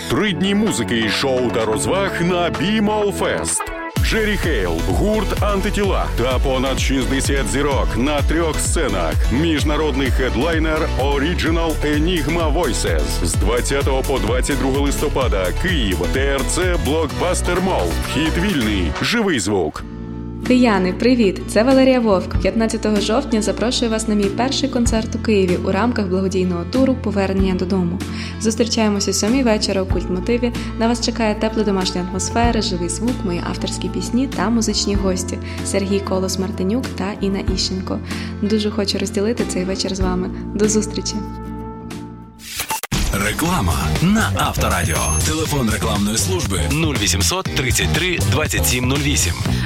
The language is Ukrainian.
3 дні музики і шоу та розваг на Be Mall Fest. Джері Хейл, гурт «Антитіла» та понад 60 зірок на 3 сценах. Міжнародний хедлайнер Original Enigma Voices. З 20 по 22 листопада. Київ. ТРЦ Блокбастер Молл. Вхід вільний. Живий звук. Кияни, привіт! Це Валерія Вовк. 15 жовтня запрошую вас на мій перший концерт у Києві у рамках благодійного туру «Повернення додому». Зустрічаємося о 7 вечора у Культмотиві. На вас чекає тепла домашня атмосфера, живий звук, мої авторські пісні та музичні гості – Сергій Колос-Мартинюк та Інна Іщенко. Дуже хочу розділити цей вечір з вами. До зустрічі! Реклама на Авторадіо. Телефон рекламної служби 0800 33 27 08.